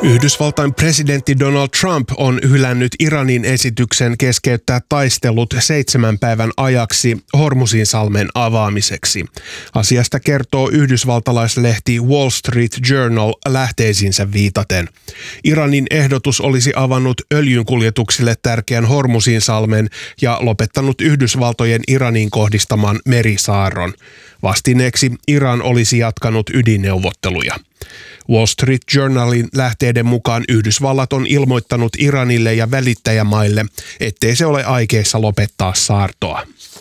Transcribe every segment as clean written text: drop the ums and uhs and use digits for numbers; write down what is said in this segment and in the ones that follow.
Yhdysvaltain presidentti Donald Trump on hylännyt Iranin esityksen keskeyttää taistelut 7 päivän ajaksi Hormuzinsalmen avaamiseksi. Asiasta kertoo yhdysvaltalaislehti Wall Street Journal lähteisiinsä viitaten. Iranin ehdotus olisi avannut öljynkuljetuksille tärkeän Hormuzinsalmen ja lopettanut Yhdysvaltojen Iraniin kohdistaman merisaarron. Vastineeksi Iran olisi jatkanut ydinneuvotteluja. Wall Street Journalin lähteiden mukaan Yhdysvallat on ilmoittanut Iranille ja välittäjämaille, ettei se ole aikeissa lopettaa saartoa.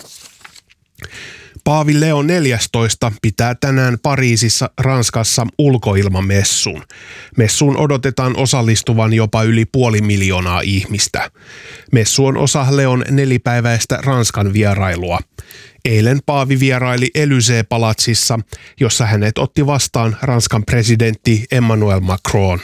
Paavi Leo XIV pitää tänään Pariisissa, Ranskassa ulkoilmamessun. Messuun odotetaan osallistuvan jopa yli 500 000 ihmistä. Messu on osa Leon 4-päiväistä Ranskan vierailua. Eilen paavi vieraili Élysée-palatsissa, jossa hänet otti vastaan Ranskan presidentti Emmanuel Macron.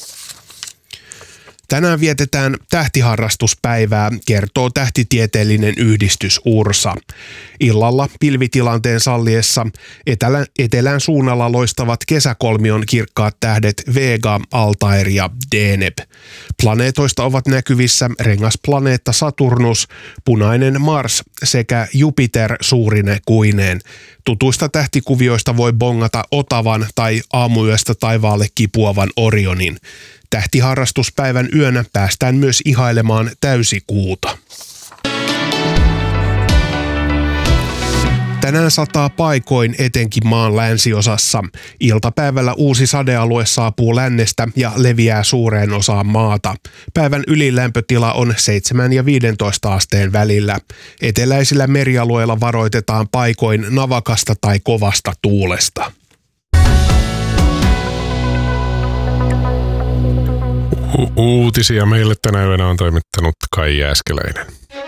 Tänään vietetään tähtiharrastuspäivää, kertoo tähtitieteellinen yhdistys URSA. Illalla pilvitilanteen salliessa etelän suunnalla loistavat kesäkolmion kirkkaat tähdet Vega, Altair ja Deneb. Planeetoista ovat näkyvissä rengasplaneetta Saturnus, punainen Mars sekä Jupiter suurine kuineen. Tutuista tähtikuvioista voi bongata Otavan tai aamuyöstä taivaalle kipuavan Orionin. Tähtiharrastuspäivän yönä päästään myös ihailemaan täysikuuta. Tänään sataa paikoin etenkin maan länsiosassa. Iltapäivällä uusi sadealue saapuu lännestä ja leviää suureen osaan maata. Päivän ylilämpötila on 7 ja 15 asteen välillä. Eteläisillä merialueilla varoitetaan paikoin navakasta tai kovasta tuulesta. Uutisia meille tänä yönä on toimittanut Kai Jääskeläinen.